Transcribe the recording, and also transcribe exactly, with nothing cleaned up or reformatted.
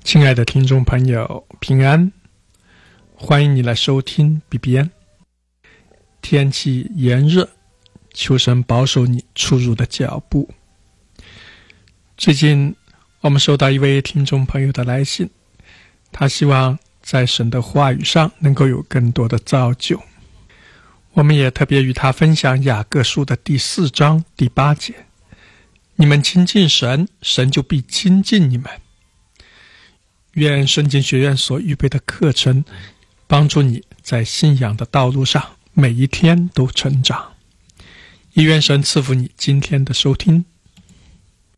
亲爱的听众朋友，平安，欢迎你来收听 B B N。 天气炎热，求神保守你出入的脚步。最近我们收到一位听众朋友的来信，他希望在神的话语上能够有更多的造就。我们也特别与他分享雅各书的第四章第八节，你们亲近神，神就必亲近你们。愿圣经学院所预备的课程帮助你在信仰的道路上每一天都成长。也愿神赐福你今天的收听。